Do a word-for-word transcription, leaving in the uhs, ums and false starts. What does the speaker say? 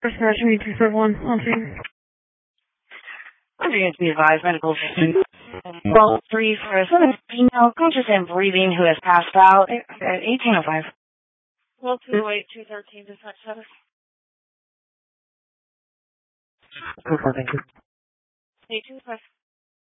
First National two seven one, on scene. Under to be advised, medical assistant. Well, three for a seven female conscious and breathing who has passed out at eighteen oh five. Well, two eight two thirteen, dispatch seven. Go for it, thank you. eight two five.